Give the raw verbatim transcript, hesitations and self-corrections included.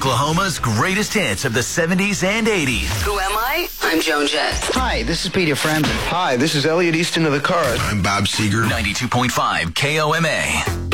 Oklahoma's greatest hits of the seventies and eighties. Who am I? I'm Joan Jett. Hi, this is Peter Frampton. Hi, this is Elliot Easton of the Cars. I'm Bob Seger. ninety-two point five K O M A.